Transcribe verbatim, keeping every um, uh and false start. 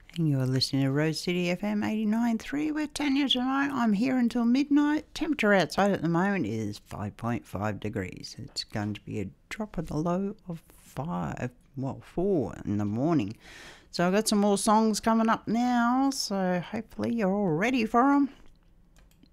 And you're listening to Rose City F M eighty-nine point three with Tanya tonight. I'm here until midnight. Temperature outside at the moment is five point five degrees. It's going to be a drop of the low of five, well, four in the morning. So I've got some more songs coming up now, so hopefully you're all ready for them.